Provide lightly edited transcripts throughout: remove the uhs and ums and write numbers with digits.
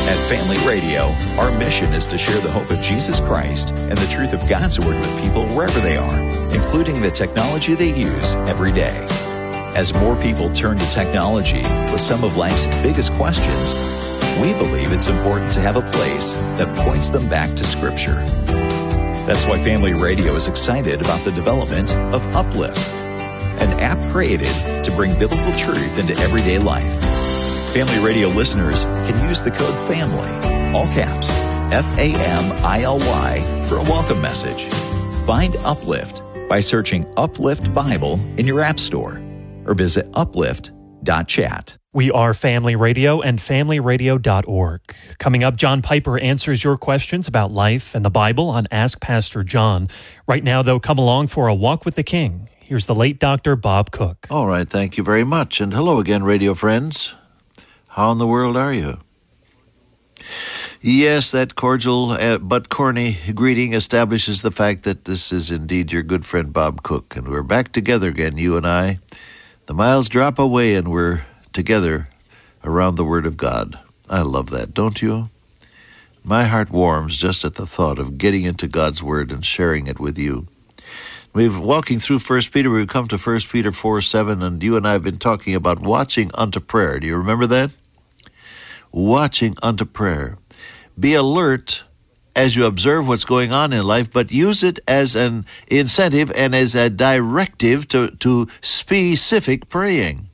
At Family Radio, our mission is to share the hope of Jesus Christ and the truth of God's Word with people wherever they are, including the technology they use every day. As more people turn to technology with some of life's biggest questions, we believe it's important to have a place that points them back to Scripture. That's why Family Radio is excited about the development of Uplift, an app created to bring biblical truth into everyday life. Family Radio listeners can use the code FAMILY, all caps, FAMILY, for a welcome message. Find Uplift by searching Uplift Bible in your app store or visit uplift.chat. We are Family Radio and FamilyRadio.org. Coming up, John Piper answers your questions about life and the Bible on Ask Pastor John. Right now, though, come along for a walk with the King. Here's the late Dr. Bob Cook. All right, thank you very much. And hello again, radio friends. How in the world are you? Yes, that cordial but corny greeting establishes the fact that this is indeed your good friend Bob Cook, and we're back together again, you and I. The miles drop away, and we're together around the Word of God. I love that, don't you? My heart warms just at the thought of getting into God's Word and sharing it with you. We've walking through 1 Peter. We've come to 1 Peter 4:7, and you and I have been talking about watching unto prayer. Do you remember that? Watching unto prayer. Be alert as you observe what's going on in life, but use it as an incentive and as a directive to specific praying.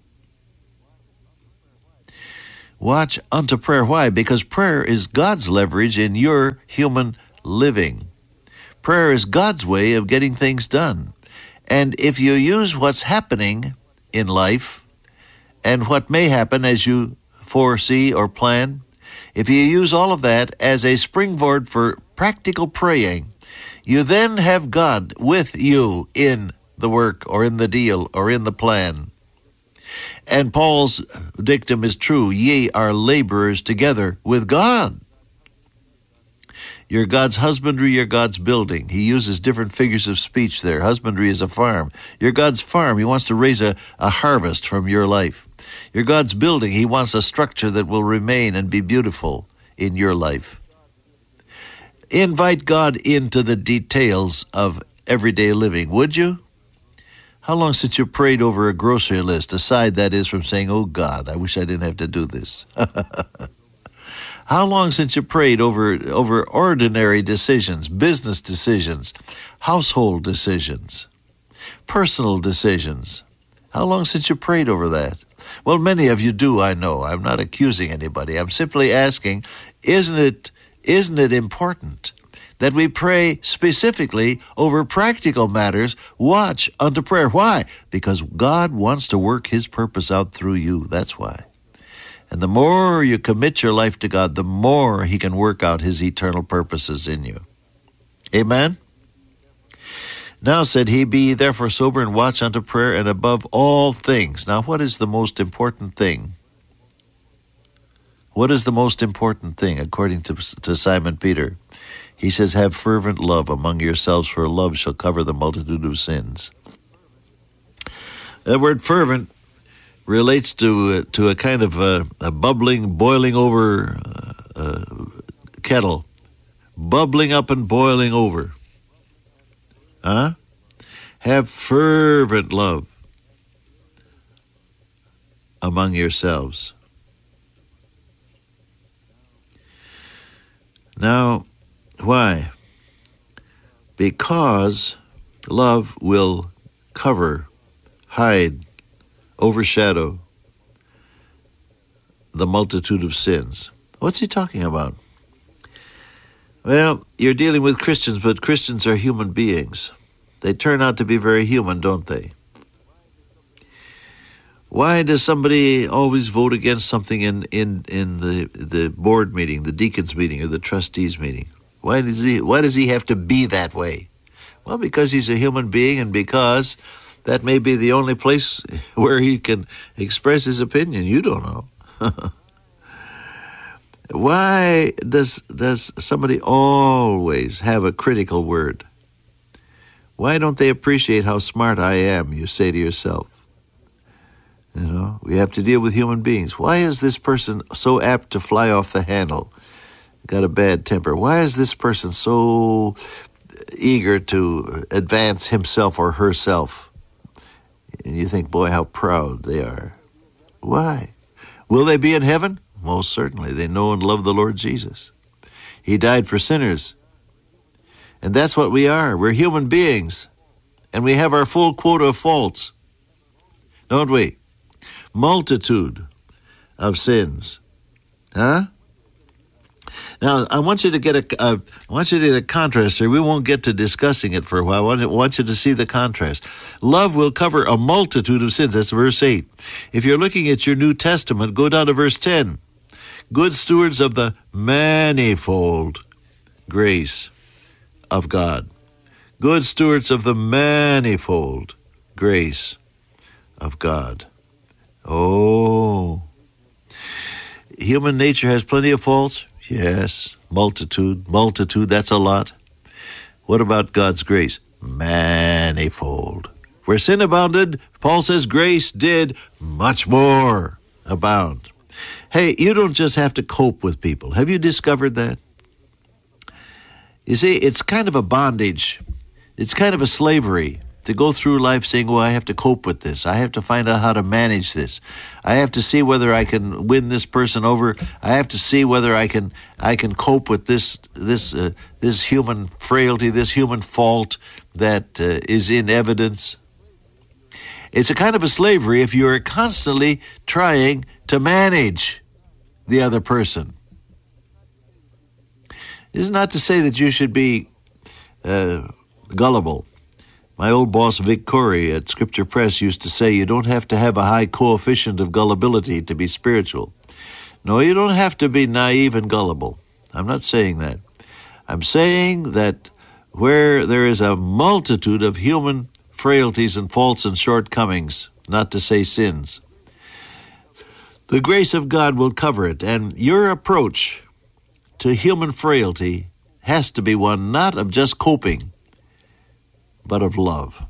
Watch unto prayer. Why? Because prayer is God's leverage in your human living. Prayer is God's way of getting things done. And if you use what's happening in life and what may happen as you foresee or plan, if you use all of that as a springboard for practical praying, you then have God with you in the work or in the deal or in the plan. And Paul's dictum is true, ye are laborers together with God. You're God's husbandry, you're God's building. He uses different figures of speech there. Husbandry is a farm. You're God's farm. He wants to raise a harvest from your life. You're God's building. He wants a structure that will remain and be beautiful in your life. Invite God into the details of everyday living, would you? How long since you prayed over a grocery list, aside that is from saying, oh God, I wish I didn't have to do this. How long since you prayed over ordinary decisions, business decisions, household decisions, personal decisions? How long since you prayed over that? Well, many of you do, I know. I'm not accusing anybody. I'm simply asking, isn't it important that we pray specifically over practical matters? Watch unto prayer. Why? Because God wants to work His purpose out through you. That's why. And the more you commit your life to God, the more He can work out His eternal purposes in you. Amen? Now said he, be ye therefore sober and watch unto prayer, and above all things. Now what is the most important thing? What is the most important thing according to Simon Peter? He says, have fervent love among yourselves, for love shall cover the multitude of sins. The word fervent relates to a kind of a bubbling, boiling over kettle. Bubbling up and boiling over. Have fervent love among yourselves. Now, why? Because love will cover, hide, overshadow the multitude of sins. What's he talking about? Well, you're dealing with Christians, but Christians are human beings. They turn out to be very human, don't they? Why does somebody always vote against something in the board meeting, the deacons meeting, or the trustees meeting? Why does he have to be that way? Well, because he's a human being, and because that may be the only place where he can express his opinion. You don't know. Why does somebody always have a critical word? Why don't they appreciate how smart I am, you say to yourself? You know, we have to deal with human beings. Why is this person so apt to fly off the handle? got a bad temper. Why is this person so eager to advance himself or herself? And you think, boy, how proud they are. Why? Will they be in heaven? Most certainly. They know and love the Lord Jesus. He died for sinners. And that's what we are. We're human beings. And we have our full quota of faults. Don't we? Multitude of sins. Huh? Now, I want you to get a contrast here. We won't get to discussing it for a while. I want you to see the contrast. Love will cover a multitude of sins. That's verse 8. If you're looking at your New Testament, go down to verse 10. Good stewards of the manifold grace of God. Good stewards of the manifold grace of God. Oh. Human nature has plenty of faults. Yes, multitude, that's a lot. What about God's grace? Manifold. Where sin abounded, Paul says grace did much more abound. Hey, you don't just have to cope with people. Have you discovered that? You see, it's kind of a bondage. It's kind of a slavery to go through life saying, well, I have to cope with this. I have to find out how to manage this. I have to see whether I can win this person over. I have to see whether I can cope with this human frailty, this human fault that is in evidence. It's a kind of a slavery if you're constantly trying to manage the other person. This is not to say that you should be gullible. My old boss, Vic Corey at Scripture Press, used to say you don't have to have a high coefficient of gullibility to be spiritual. No, you don't have to be naive and gullible. I'm not saying that. I'm saying that where there is a multitude of human frailties and faults and shortcomings, not to say sins, the grace of God will cover it. And your approach to human frailty has to be one not of just coping, but of love.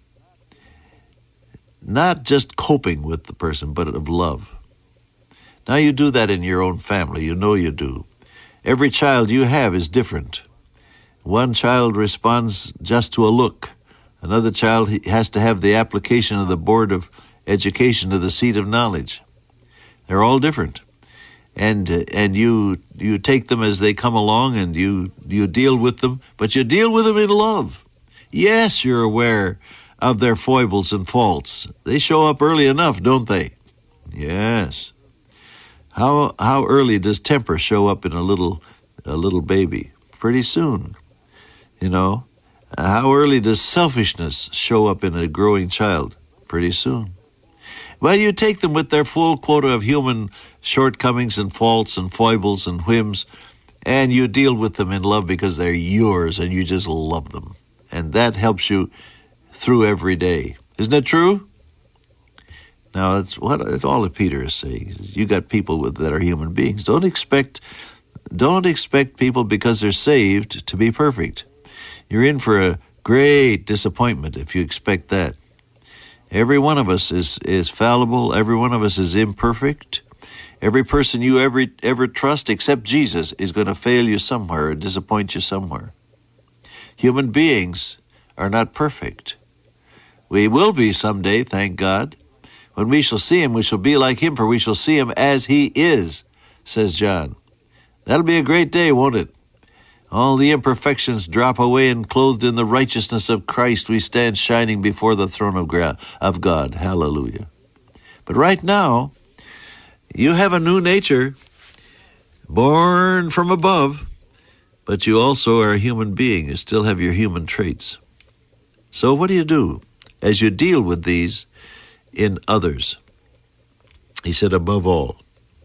Not just coping with the person, but of love. Now you do that in your own family. You know you do. Every child you have is different. One child responds just to a look. Another child has to have the application of the Board of Education to the seat of knowledge. They're all different. And you take them as they come along and you deal with them, but you deal with them in love. Yes, you're aware of their foibles and faults. They show up early enough, don't they? Yes. How early does temper show up in a little baby? Pretty soon. You know. How early does selfishness show up in a growing child? Pretty soon. Well, you take them with their full quota of human shortcomings and faults and foibles and whims, and you deal with them in love because they're yours and you just love them. And that helps you through every day. Isn't that true? Now, it's all that Peter is saying. You got people that are human beings. Don't expect people because they're saved to be perfect. You're in for a great disappointment if you expect that. Every one of us is fallible. Every one of us is imperfect. Every person you ever trust except Jesus is going to fail you somewhere or disappoint you somewhere. Human beings are not perfect. We will be someday, thank God. When we shall see him, we shall be like him, for we shall see him as he is, says John. That'll be a great day, won't it? All the imperfections drop away, and clothed in the righteousness of Christ, we stand shining before the throne of God. Hallelujah. But right now, you have a new nature, born from above, but you also are a human being. You still have your human traits. So what do you do as you deal with these in others? He said, above all.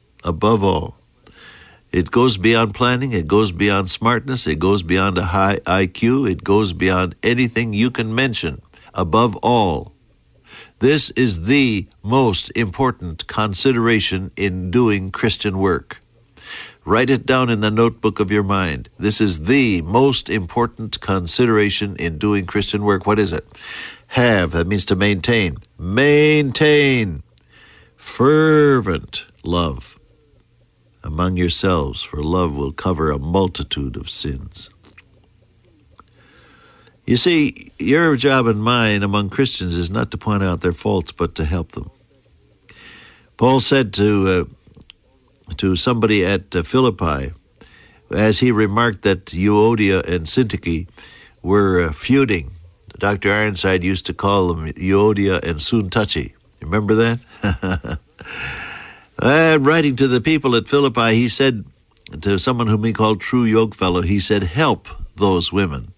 It goes beyond planning. It goes beyond smartness. It goes beyond a high IQ. It goes beyond anything you can mention. Above all. This is the most important consideration in doing Christian work. Write it down in the notebook of your mind. This is the most important consideration in doing Christian work. What is it? Have, that means to maintain. Maintain fervent love. among yourselves, for love will cover a multitude of sins. You see, your job and mine among Christians is not to point out their faults, but to help them. Paul said to somebody at Philippi, as he remarked that Euodia and Syntyche were feuding. Dr. Ironside used to call them Euodia and Soon-Touchy. Remember that? Writing to the people at Philippi, he said to someone whom he called true yokefellow, he said, help those women.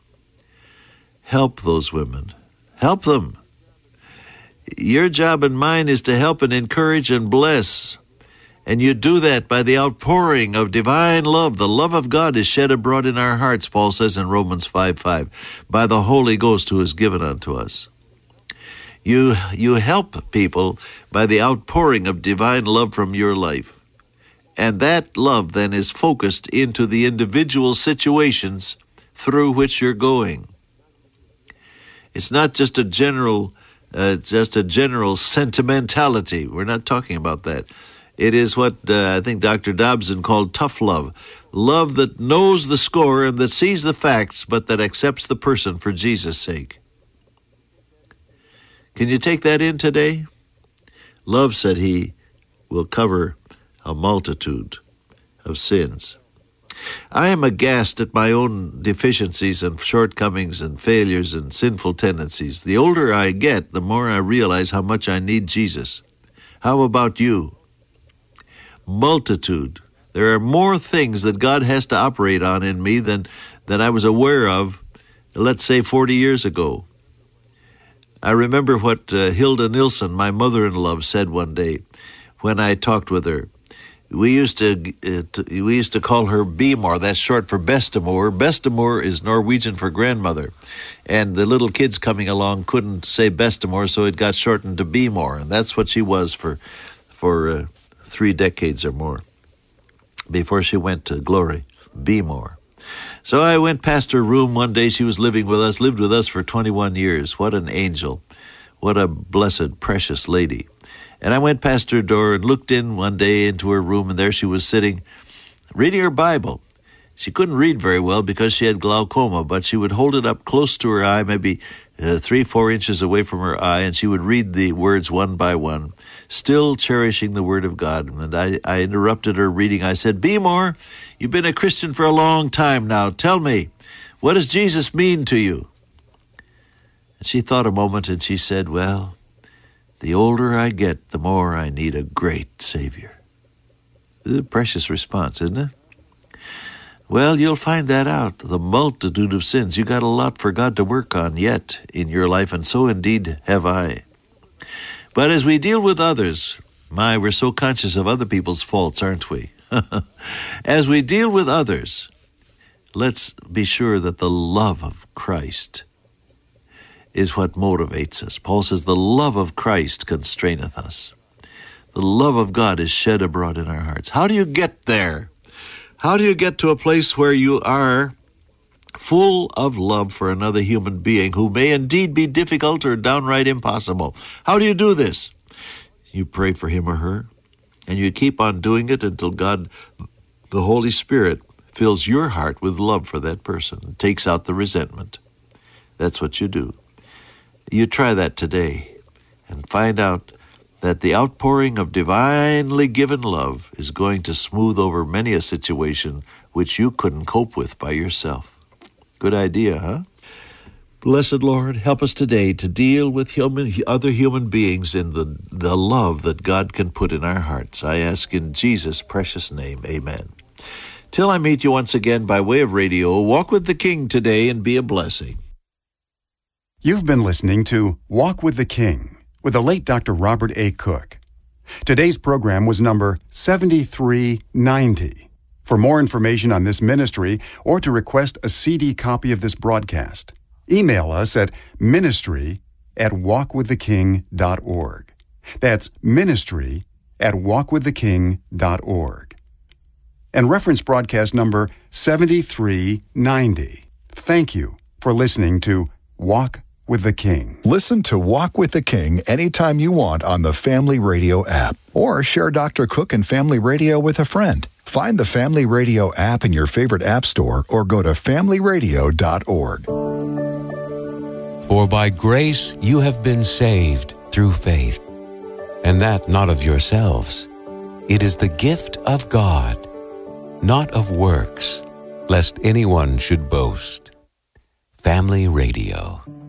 Help those women. Help them. Your job and mine is to help and encourage and bless. And you do that by the outpouring of divine love. The love of God is shed abroad in our hearts, Paul says in Romans 5:5, by the Holy Ghost who is given unto us. You help people by the outpouring of divine love from your life. And that love then is focused into the individual situations through which you're going. It's not just a general sentimentality. We're not talking about that. It is what I think Dr. Dobson called tough love. Love that knows the score and that sees the facts, but that accepts the person for Jesus' sake. Can you take that in today? Love, said he, will cover a multitude of sins. I am aghast at my own deficiencies and shortcomings and failures and sinful tendencies. The older I get, the more I realize how much I need Jesus. How about you? Multitude. There are more things that God has to operate on in me than I was aware of, let's say, 40 years ago. I remember what Hilda Nilsson, my mother-in-law, said one day when I talked with her. We used to call her Bemor. That's short for Bestemor. Bestemor is Norwegian for grandmother, and the little kids coming along couldn't say Bestemor, so it got shortened to Bemor, and that's what she was for 3 decades or more before she went to glory. Bemor. So I went past her room one day. She was lived with us for 21 years. What an angel. What a blessed, precious lady. And I went past her door and looked in one day into her room, and there she was sitting, reading her Bible. She couldn't read very well because she had glaucoma, but she would hold it up close to her eye, maybe 3-4 inches away from her eye, and she would read the words one by one, still cherishing the Word of God. And I interrupted her reading. I said, Bemor, you've been a Christian for a long time now. Tell me, what does Jesus mean to you? And she thought a moment, and she said, well, the older I get, the more I need a great Savior. This is a precious response, isn't it? Well, you'll find that out. The multitude of sins. You got a lot for God to work on yet in your life, and so indeed have I. But as we deal with others, we're so conscious of other people's faults, aren't we? As we deal with others, let's be sure that the love of Christ is what motivates us. Paul says, the love of Christ constraineth us. The love of God is shed abroad in our hearts. How do you get there? How do you get to a place where you are full of love for another human being who may indeed be difficult or downright impossible? How do you do this? You pray for him or her, and you keep on doing it until God, the Holy Spirit, fills your heart with love for that person and takes out the resentment. That's what you do. You try that today and find out that the outpouring of divinely given love is going to smooth over many a situation which you couldn't cope with by yourself. Good idea, huh? Blessed Lord, help us today to deal with other human beings in the love that God can put in our hearts. I ask in Jesus' precious name, amen. Till I meet you once again by way of radio, walk with the King today and be a blessing. You've been listening to Walk with the King with the late Dr. Robert A. Cook. Today's program was number 7390. For more information on this ministry or to request a CD copy of this broadcast, email us at ministry@walkwiththeking.org. That's ministry@walkwiththeking.org. And reference broadcast number 7390. Thank you for listening to Walk with the King. Listen to Walk with the King anytime you want on the Family Radio app, or share Dr. Cook and Family Radio with a friend. Find the Family Radio app in your favorite app store or go to familyradio.org. For by grace you have been saved through faith, and that not of yourselves. It is the gift of God, not of works, lest anyone should boast. Family Radio.